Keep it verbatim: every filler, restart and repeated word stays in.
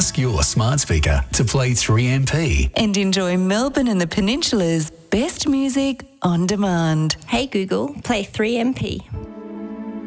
Ask your smart speaker to play three M P. And enjoy Melbourne and the Peninsula's best music on demand. Hey Google, play three M P.